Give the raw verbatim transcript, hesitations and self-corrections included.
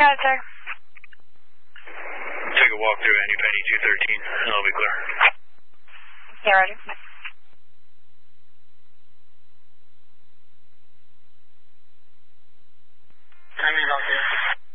ahead, sir. Take a walk through Andy Penny two thirteen, and I'll be clear. Yeah, ready. Timing about there.